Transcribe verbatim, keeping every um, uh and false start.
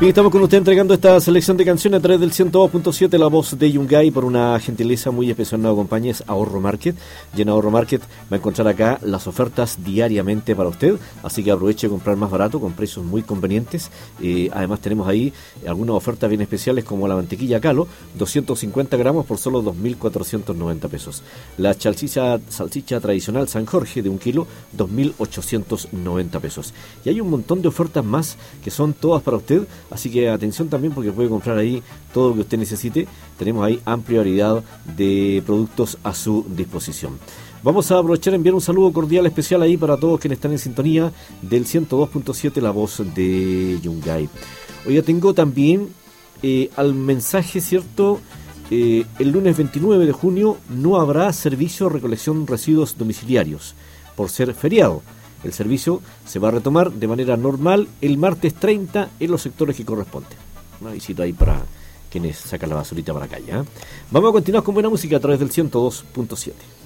Bien, estamos con usted entregando esta selección de canciones a través del ciento dos punto siete, la voz de Yungay, por una gentileza muy especial. Nueva compañía es Ahorro Market, y en Ahorro Market va a encontrar acá las ofertas diariamente para usted, así que aproveche de comprar más barato con precios muy convenientes. Eh, además tenemos ahí algunas ofertas bien especiales, como la mantequilla Calo, doscientos cincuenta gramos por solo dos mil cuatrocientos noventa pesos. La salchicha, salchicha tradicional San Jorge de un kilo, dos mil ochocientos noventa pesos. Y hay un montón de ofertas más que son todas para usted, así que atención también, porque puede comprar ahí todo lo que usted necesite. Tenemos ahí amplia variedad de productos a su disposición. Vamos a aprovechar a enviar un saludo cordial especial ahí para todos quienes están en sintonía del ciento dos punto siete, la voz de Yungay. Hoy ya tengo también eh, al mensaje, ¿cierto? Eh, el lunes veintinueve de junio no habrá servicio de recolección de residuos domiciliarios por ser feriado. El servicio se va a retomar de manera normal el martes treinta en los sectores que corresponden. Una visita ahí para quienes sacan la basurita para la calle, ¿eh? Vamos a continuar con buena música a través del ciento dos punto siete.